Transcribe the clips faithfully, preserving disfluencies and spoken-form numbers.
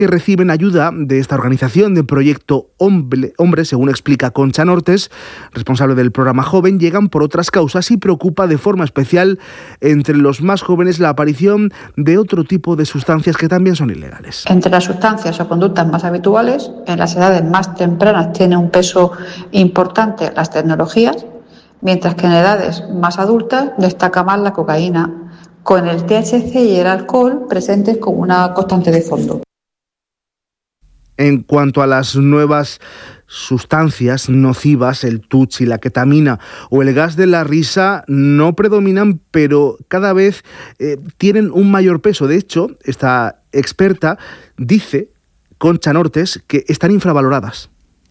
que reciben ayuda de esta organización de Proyecto Hombre, Hombre, según explica Concha Nortes, responsable del programa Joven, llegan por otras causas y preocupa de forma especial entre los más jóvenes la aparición de otro tipo de sustancias que también son ilegales. Entre las sustancias o conductas más habituales, en las edades más tempranas tiene un peso importante las tecnologías, mientras que en edades más adultas destaca más la cocaína, con el T H C y el alcohol presentes como una constante de fondo. En cuanto a las nuevas sustancias nocivas, el tuchi, la ketamina o el gas de la risa no predominan, pero cada vez eh, tienen un mayor peso. De hecho, esta experta dice, Concha Nortes, que están infravaloradas.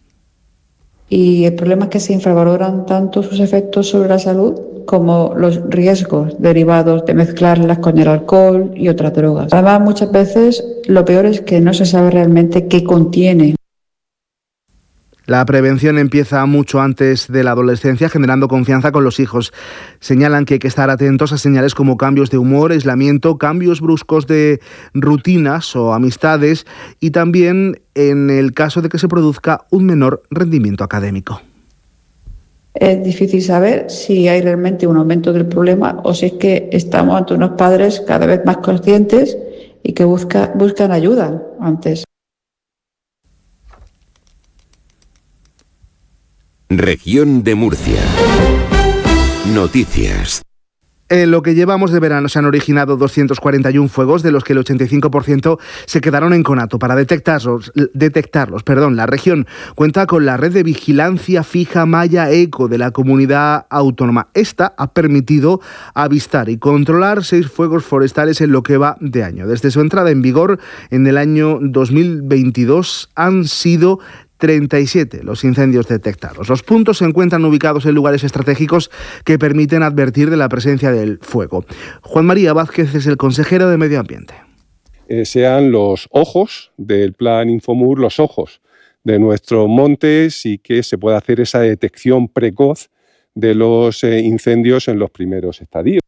Y el problema es que se infravaloran tanto sus efectos sobre la salud como los riesgos derivados de mezclarlas con el alcohol y otras drogas. Además, muchas veces lo peor es que no se sabe realmente qué contiene. La prevención empieza mucho antes de la adolescencia, generando confianza con los hijos. Señalan que hay que estar atentos a señales como cambios de humor, aislamiento, cambios bruscos de rutinas o amistades y también en el caso de que se produzca un menor rendimiento académico. Es difícil saber si hay realmente un aumento del problema o si es que estamos ante unos padres cada vez más conscientes y que busca, buscan ayuda antes. Región de Murcia. Noticias. En lo que llevamos de verano se han originado doscientos cuarenta y uno fuegos, de los que el ochenta y cinco por ciento se quedaron en conato. Para detectarlos, detectarlos perdón, la región cuenta con la red de vigilancia fija Maya Eco de la comunidad autónoma. Esta ha permitido avistar y controlar seis fuegos forestales en lo que va de año. Desde su entrada en vigor en el año dos mil veintidós han sido treinta y siete los incendios detectados. Los puntos se encuentran ubicados en lugares estratégicos que permiten advertir de la presencia del fuego. Juan María Vázquez es el consejero de Medio Ambiente. Eh, sean los ojos del plan Infomur, los ojos de nuestros montes y que se pueda hacer esa detección precoz de los eh, incendios en los primeros estadios.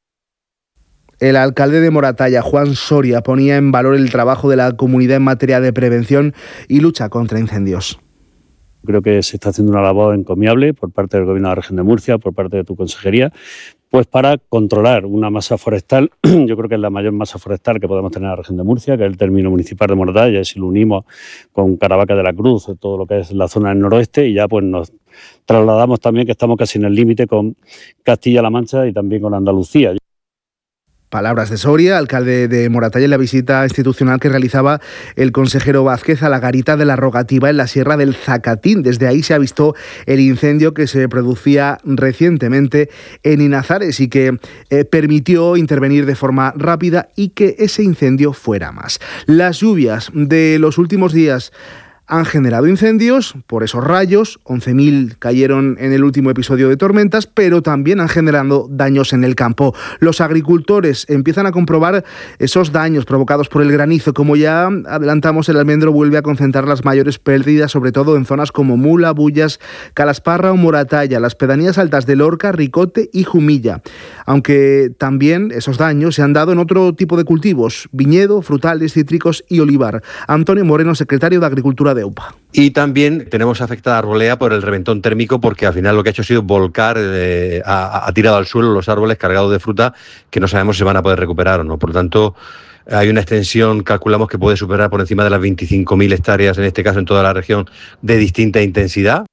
El alcalde de Moratalla, Juan Soria, ponía en valor el trabajo de la comunidad en materia de prevención y lucha contra incendios. Creo que se está haciendo una labor encomiable por parte del Gobierno de la Región de Murcia, por parte de tu consejería, pues para controlar una masa forestal. Yo creo que es la mayor masa forestal que podemos tener en la Región de Murcia, que es el término municipal de Moratalla, y si lo unimos con Caravaca de la Cruz, todo lo que es la zona del noroeste, y ya pues nos trasladamos también que estamos casi en el límite con Castilla-La Mancha y también con Andalucía. Palabras de Soria, alcalde de Moratalla, en la visita institucional que realizaba el consejero Vázquez a la garita de la Rogativa en la Sierra del Zacatín. Desde ahí se ha visto el incendio que se producía recientemente en Inazares y que eh, permitió intervenir de forma rápida y que ese incendio fuera más. Las lluvias de los últimos días han generado incendios por esos rayos, once mil cayeron en el último episodio de tormentas, pero también han generado daños en el campo. Los agricultores empiezan a comprobar esos daños provocados por el granizo. Como ya adelantamos, el almendro vuelve a concentrar las mayores pérdidas, sobre todo en zonas como Mula, Bullas, Calasparra o Moratalla, las pedanías altas de Lorca, Ricote y Jumilla. Aunque también esos daños se han dado en otro tipo de cultivos, viñedo, frutales, cítricos y olivar. Antonio Moreno, secretario de Agricultura de UPA. Y también tenemos afectada Arbolea por el reventón térmico, porque al final lo que ha hecho ha sido volcar, eh, ha, ha tirado al suelo los árboles cargados de fruta que no sabemos si van a poder recuperar o no. Por lo tanto, hay una extensión, calculamos que puede superar por encima de las veinticinco mil hectáreas, en este caso en toda la región, de distinta intensidad.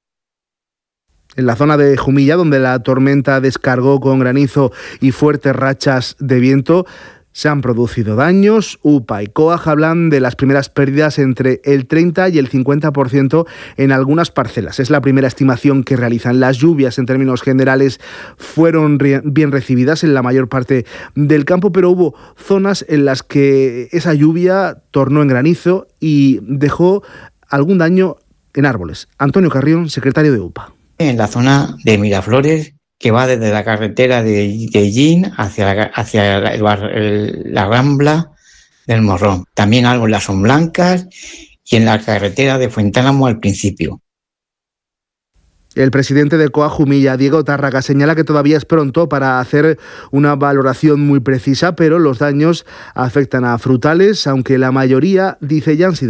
En la zona de Jumilla, donde la tormenta descargó con granizo y fuertes rachas de viento, se han producido daños. UPA y COAG hablan de las primeras pérdidas entre el treinta y el cincuenta por ciento en algunas parcelas. Es la primera estimación que realizan. Las lluvias, en términos generales, fueron bien recibidas en la mayor parte del campo, pero hubo zonas en las que esa lluvia tornó en granizo y dejó algún daño en árboles. Antonio Carrión, secretario de UPA. En la zona de Miraflores, que va desde la carretera de, de Gin hacia, la, hacia la, el, la Rambla del Morrón. También algo en las Son Blancas y en la carretera de Fuentálamo al principio. El presidente de COA Jumilla, Diego Tárraga, señala que todavía es pronto para hacer una valoración muy precisa, pero los daños afectan a frutales, aunque la mayoría, dice, ya han sido